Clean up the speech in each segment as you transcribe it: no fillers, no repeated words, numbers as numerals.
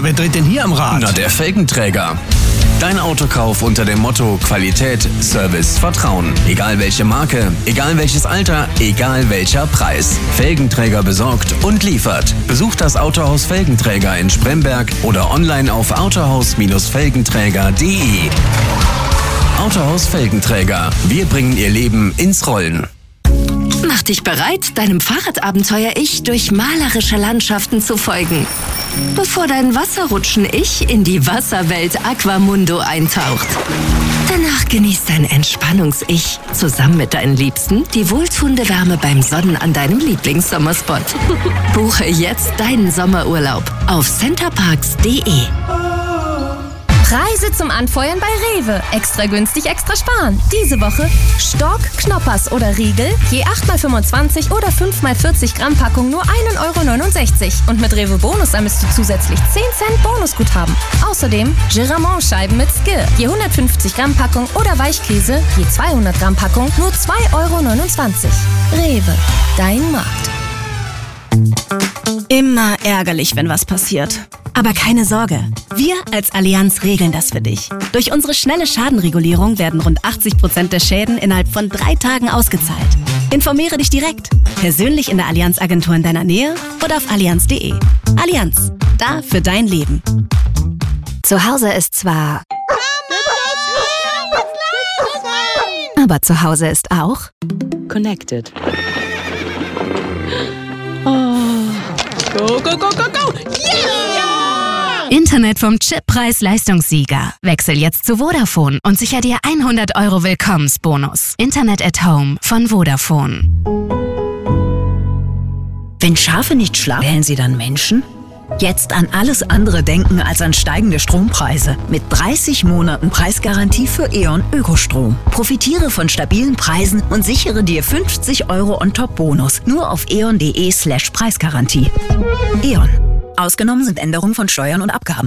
wer dreht denn hier am Rad? Na, der Felgenträger. Dein Autokauf unter dem Motto Qualität, Service, Vertrauen. Egal welche Marke, egal welches Alter, egal welcher Preis. Felgenträger besorgt und liefert. Besucht das Autohaus Felgenträger in Spremberg oder online auf autohaus-felgenträger.de. Autohaus Felgenträger. Wir bringen Ihr Leben ins Rollen. Mach dich bereit, deinem Fahrradabenteuer-Ich durch malerische Landschaften zu folgen. Bevor dein Wasserrutschen-Ich in die Wasserwelt Aquamundo eintaucht. Danach genießt dein Entspannungs-Ich zusammen mit deinen Liebsten die wohltuende Wärme beim Sonnen an deinem Lieblingssommerspot. Buche jetzt deinen Sommerurlaub auf centerparks.de. Preise zum Anfeuern bei Rewe. Extra günstig, extra sparen. Diese Woche Stork, Knoppers oder Riegel, je 8x25 oder 5x40 Gramm Packung nur 1,69 €. Und mit Rewe Bonus ermisst du zusätzlich 10 Cent Bonusguthaben. Außerdem Giramont-Scheiben mit Skir, je 150 Gramm Packung oder Weichkäse, je 200 Gramm Packung nur 2,29 €. Rewe, dein Markt. Immer ärgerlich, wenn was passiert. Aber keine Sorge, wir als Allianz regeln das für dich. Durch unsere schnelle Schadenregulierung werden rund 80% der Schäden innerhalb von 3 Tagen ausgezahlt. Informiere dich direkt, persönlich in der Allianz-Agentur in deiner Nähe oder auf allianz.de. Allianz, da für dein Leben. Zu Hause ist zwar... Aber zu Hause ist auch... Connected. Go, go, go, go, go! Yeah! Internet vom Chip Preis-Leistungssieger. Wechsel jetzt zu Vodafone und sicher dir 100 € Willkommensbonus. Internet at Home von Vodafone. Wenn Schafe nicht schlafen, wählen sie dann Menschen? Jetzt an alles andere denken als an steigende Strompreise. Mit 30 Monaten Preisgarantie für E.ON Ökostrom. Profitiere von stabilen Preisen und sichere dir 50 € on top Bonus. Nur auf eon.de/Preisgarantie. E.ON. Ausgenommen sind Änderungen von Steuern und Abgaben.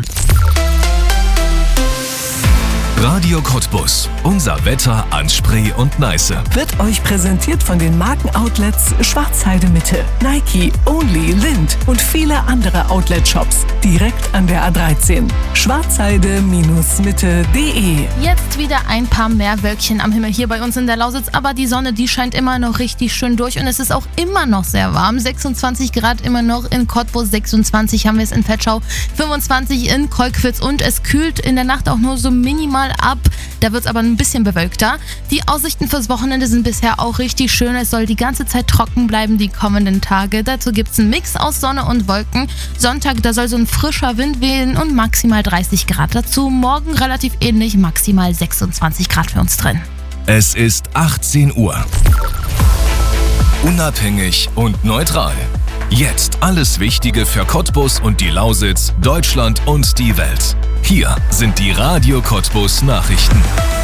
Radio Cottbus. Unser Wetter an Spree und Neiße. Wird euch präsentiert von den Markenoutlets Schwarzheide Mitte, Nike, Only, Lind und viele andere Outlet-Shops. Direkt an der A13. Schwarzheide-mitte.de. Jetzt wieder ein paar mehr Wölkchen am Himmel hier bei uns in der Lausitz, aber die Sonne, die scheint immer noch richtig schön durch und es ist auch immer noch sehr warm. 26 Grad immer noch in Cottbus, 26 haben wir es in Vetschau, 25 in Kolkwitz und es kühlt in der Nacht auch nur so minimal ab. Da wird es aber ein bisschen bewölkter. Die Aussichten fürs Wochenende sind bisher auch richtig schön. Es soll die ganze Zeit trocken bleiben die kommenden Tage. Dazu gibt es einen Mix aus Sonne und Wolken. Sonntag, da soll so ein frischer Wind wehen und maximal 30 Grad dazu. Morgen relativ ähnlich, maximal 26 Grad für uns drin. Es ist 18 Uhr. Unabhängig und neutral. Jetzt alles Wichtige für Cottbus und die Lausitz, Deutschland und die Welt. Hier sind die Radio Cottbus Nachrichten.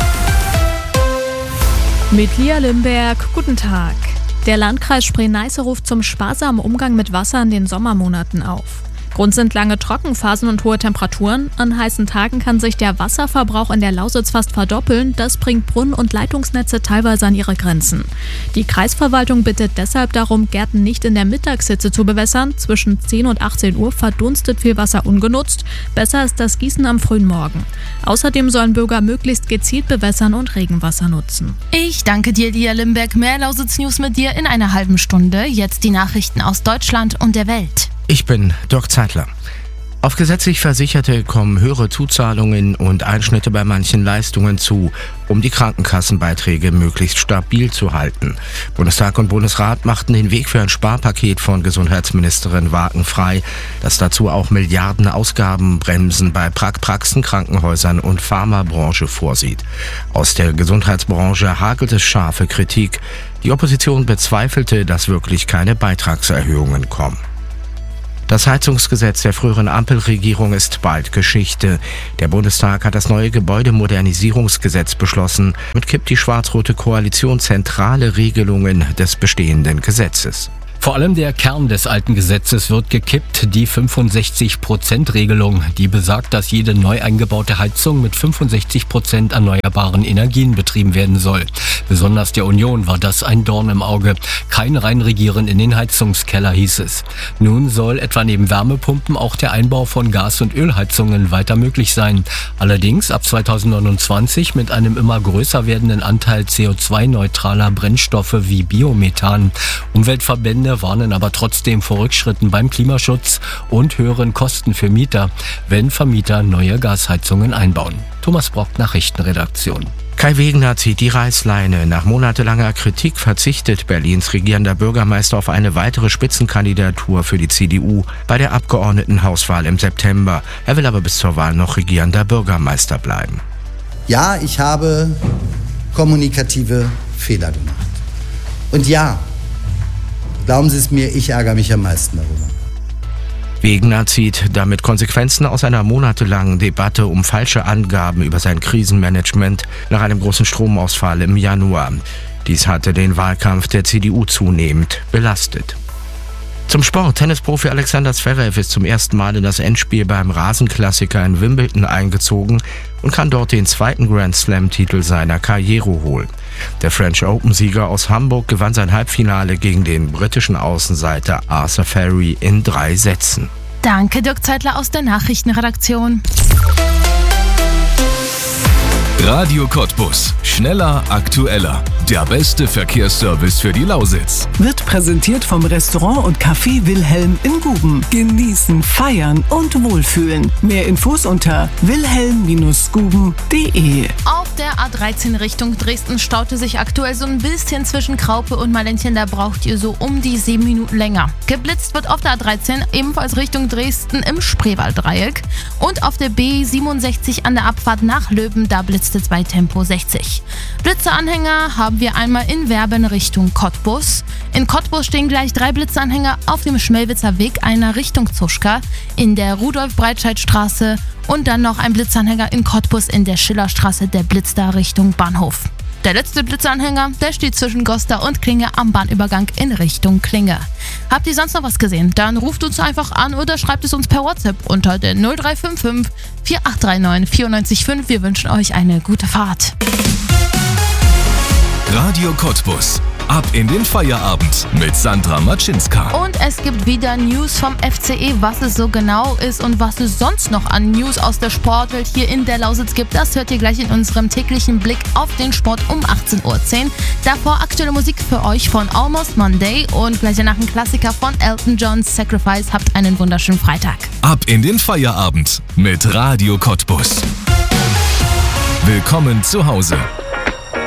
Mit Lia Limberg, guten Tag. Der Landkreis Spree-Neiße ruft zum sparsamen Umgang mit Wasser in den Sommermonaten auf. Grund sind lange Trockenphasen und hohe Temperaturen. An heißen Tagen kann sich der Wasserverbrauch in der Lausitz fast verdoppeln. Das bringt Brunnen- und Leitungsnetze teilweise an ihre Grenzen. Die Kreisverwaltung bittet deshalb darum, Gärten nicht in der Mittagshitze zu bewässern. Zwischen 10 und 18 Uhr verdunstet viel Wasser ungenutzt. Besser ist das Gießen am frühen Morgen. Außerdem sollen Bürger möglichst gezielt bewässern und Regenwasser nutzen. Ich danke dir, Lia Limberg. Mehr Lausitz-News mit dir in einer halben Stunde. Jetzt die Nachrichten aus Deutschland und der Welt. Ich bin Dirk Zeitler. Auf gesetzlich Versicherte kommen höhere Zuzahlungen und Einschnitte bei manchen Leistungen zu, um die Krankenkassenbeiträge möglichst stabil zu halten. Bundestag und Bundesrat machten den Weg für ein Sparpaket von Gesundheitsministerin Wagen frei, das dazu auch Milliarden Ausgabenbremsen bei Praxen, Krankenhäusern und Pharmabranche vorsieht. Aus der Gesundheitsbranche hagelt es scharfe Kritik. Die Opposition bezweifelte, dass wirklich keine Beitragserhöhungen kommen. Das Heizungsgesetz der früheren Ampelregierung ist bald Geschichte. Der Bundestag hat das neue Gebäudemodernisierungsgesetz beschlossen. Damit kippt die schwarz-rote Koalition zentrale Regelungen des bestehenden Gesetzes. Vor allem der Kern des alten Gesetzes wird gekippt, die 65%-Regelung, die besagt, dass jede neu eingebaute Heizung mit 65% erneuerbaren Energien betrieben werden soll. Besonders der Union war das ein Dorn im Auge. Kein Reinregieren in den Heizungskeller, hieß es. Nun soll etwa neben Wärmepumpen auch der Einbau von Gas- und Ölheizungen weiter möglich sein. Allerdings ab 2029 mit einem immer größer werdenden Anteil CO2-neutraler Brennstoffe wie Biomethan. Umweltverbände warnen aber trotzdem vor Rückschritten beim Klimaschutz und höheren Kosten für Mieter, wenn Vermieter neue Gasheizungen einbauen. Thomas Brock, Nachrichtenredaktion. Kai Wegner zieht die Reißleine. Nach monatelanger Kritik verzichtet Berlins regierender Bürgermeister auf eine weitere Spitzenkandidatur für die CDU bei der Abgeordnetenhauswahl im September. Er will aber bis zur Wahl noch regierender Bürgermeister bleiben. Ja, ich habe kommunikative Fehler gemacht. Und ja, glauben Sie es mir, ich ärgere mich am meisten darüber. Wegner zieht damit Konsequenzen aus einer monatelangen Debatte um falsche Angaben über sein Krisenmanagement nach einem großen Stromausfall im Januar. Dies hatte den Wahlkampf der CDU zunehmend belastet. Zum Sport. Tennisprofi Alexander Zverev ist zum ersten Mal in das Endspiel beim Rasenklassiker in Wimbledon eingezogen und kann dort den zweiten Grand-Slam-Titel seiner Karriere holen. Der French Open-Sieger aus Hamburg gewann sein Halbfinale gegen den britischen Außenseiter Arthur Ferry in 3 Sätzen. Danke, Dirk Zeitler aus der Nachrichtenredaktion. Radio Cottbus. Schneller, aktueller. Der beste Verkehrsservice für die Lausitz. Wird präsentiert vom Restaurant und Café Wilhelm in Guben. Genießen, feiern und wohlfühlen. Mehr Infos unter wilhelm-guben.de. Auf der A13 Richtung Dresden staute sich aktuell so ein bisschen zwischen Kraupe und Malentchen. Da braucht ihr so um die 7 Minuten länger. Geblitzt wird auf der A13 ebenfalls Richtung Dresden im Spreewalddreieck. Und auf der B67 an der Abfahrt nach Löben, da blitzte es bei Tempo 60. Blitzeanhänger haben wir einmal in Werben Richtung Cottbus. In Cottbus stehen gleich 3 Blitzeanhänger auf dem Schmelwitzer Weg, einer Richtung Zuschka, in der Rudolf-Breitscheid-Straße und dann noch ein Blitzanhänger in Cottbus in der Schillerstraße, der blitzt da Richtung Bahnhof. Der letzte Blitzanhänger, der steht zwischen Goster und Klinge am Bahnübergang in Richtung Klinge. Habt ihr sonst noch was gesehen? Dann ruft uns einfach an oder schreibt es uns per WhatsApp unter der 0355 4839 94,5. Wir wünschen euch eine gute Fahrt. Radio Cottbus. Ab in den Feierabend mit Sandra Matschinska. Und es gibt wieder News vom FCE, was es so genau ist und was es sonst noch an News aus der Sportwelt hier in der Lausitz gibt. Das hört ihr gleich in unserem täglichen Blick auf den Sport um 18:10 Uhr. Davor aktuelle Musik für euch von Almost Monday und gleich danach ein Klassiker von Elton John, Sacrifice. Habt einen wunderschönen Freitag. Ab in den Feierabend mit Radio Cottbus. Willkommen zu Hause.